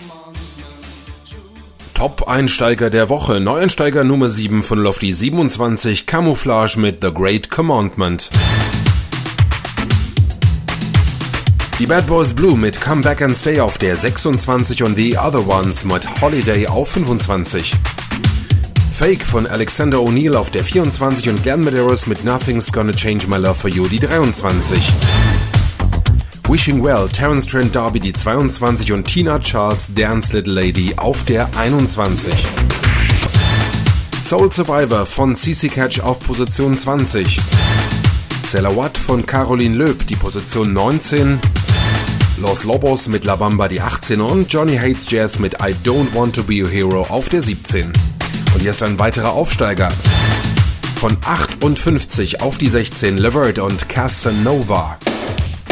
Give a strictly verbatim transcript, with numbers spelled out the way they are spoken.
Top-Einsteiger der Woche, Neueinsteiger Nummer sieben von Lofty siebenundzwanzig, Camouflage mit The Great Commandment. Die Bad Boys Blue mit Come Back and Stay auf der sechsundzwanzig und The Other Ones mit Holiday auf fünfundzwanzig. Fake von Alexander O'Neal auf der vierundzwanzig und Glenn Medeiros mit Nothing's Gonna Change My Love For You die dreiundzwanzig. Wishing Well, Terence Trent D'Arby die zweiundzwanzig und Tina Charles Dance Little Lady auf der einundzwanzig. Soul Survivor von C C Catch auf Position zwanzig. Salawat von Caroline Loeb die Position neunzehn. Los Lobos mit La Bamba die achtzehn und Johnny Hates Jazz mit I Don't Want To Be Your Hero auf der siebzehn. Und hier ist ein weiterer Aufsteiger. Von achtundfünfzig auf die sechzehn, Levert und Casanova.